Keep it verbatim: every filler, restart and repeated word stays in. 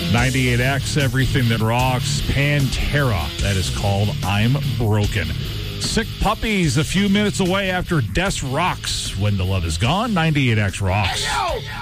ninety-eight X, everything that rocks. Pantera, that is called I'm Broken. Sick Puppies, a few minutes away after Des Rocks. When the Love Is Gone, ninety-eight X rocks.